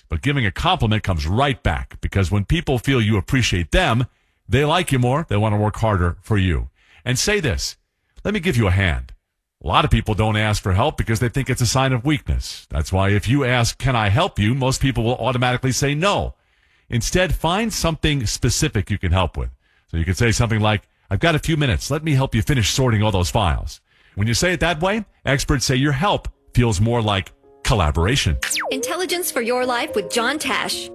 but giving a compliment comes right back, because when people feel you appreciate them, they like you more. They want to work harder for you. And say this, let me give you a hand. A lot of people don't ask for help because they think it's a sign of weakness. That's why if you ask, can I help you? Most people will automatically say no. Instead, find something specific you can help with. So you can say something like, I've got a few minutes. Let me help you finish sorting all those files. When you say it that way, experts say your help feels more like collaboration. Intelligence for your life with John Tash.